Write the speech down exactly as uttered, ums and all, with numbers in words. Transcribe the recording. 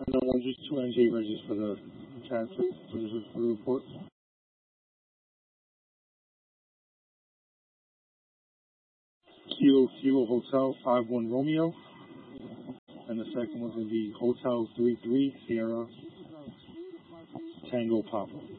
And then one just two N J bridges for the transfer for the, for the report. Kilo Kilo Hotel five one Romeo. And the second one's going to be Hotel three three Sierra Tango Papa.